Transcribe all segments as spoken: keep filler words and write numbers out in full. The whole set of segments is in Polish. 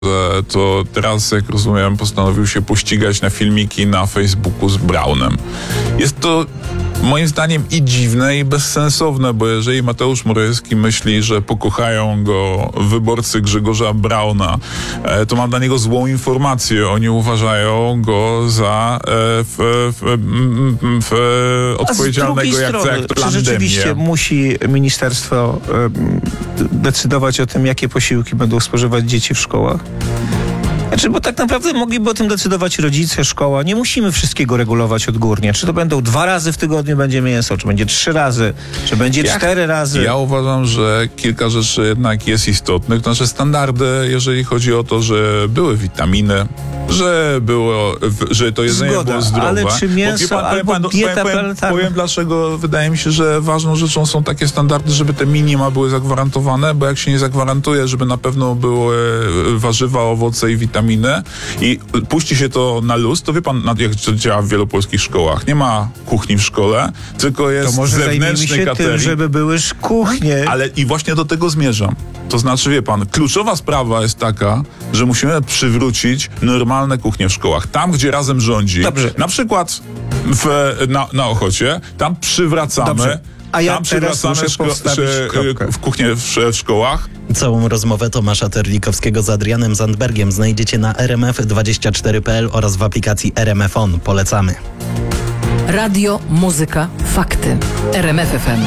że to teraz, jak rozumiem, postanowił się pościgać na filmiki na Facebooku z Braunem. Jest to moim zdaniem i dziwne, i bezsensowne, bo jeżeli Mateusz Morawiecki myśli, że pokochają go wyborcy Grzegorza Brauna, to mam dla niego złą informację. Oni uważają go za e, w, w, w, odpowiedzialnego jak za jak czy rzeczywiście musi ministerstwo e, decydować o tym, jakie posiłki będą spożywać dzieci w szkołach? Znaczy, bo tak naprawdę mogliby o tym decydować rodzice, szkoła. Nie musimy wszystkiego regulować odgórnie. Czy to będą dwa razy w tygodniu będzie mięso, czy będzie trzy razy, czy będzie ja, cztery razy. Ja uważam, że kilka rzeczy jednak jest istotnych. Nasze standardy, jeżeli chodzi o to, że były witaminy, że było, że to jedzenie Zgoda, było zdrowe. Ale czy mięso pan, albo pan, dieta powiem, powiem, powiem dlaczego wydaje mi się, że ważną rzeczą są takie standardy, żeby te minima były zagwarantowane, bo jak się nie zagwarantuje, żeby na pewno były warzywa, owoce i witaminy, i puści się to na luz, to wie pan, jak to działa w wielu polskich szkołach. Nie ma kuchni w szkole, tylko jest to może zewnętrzny się catering. Tym, żeby były kuchnie. Ale i właśnie do tego zmierzam. To znaczy, wie pan, kluczowa sprawa jest taka, że musimy przywrócić normalne kuchnie w szkołach. Tam, gdzie razem rządzi. Dobrze. Na przykład w, na, na Ochocie, tam przywracamy. Dobrze. A ja tam teraz muszę szko- postawić w kuchnię w, w szkołach. Całą rozmowę Tomasza Terlikowskiego z Adrianem Zandbergiem znajdziecie na r m f dwadzieścia cztery kropka p l oraz w aplikacji R M F On. Polecamy. Radio, muzyka, fakty. R M F F M.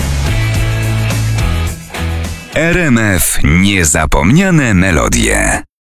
R M F. Niezapomniane melodie.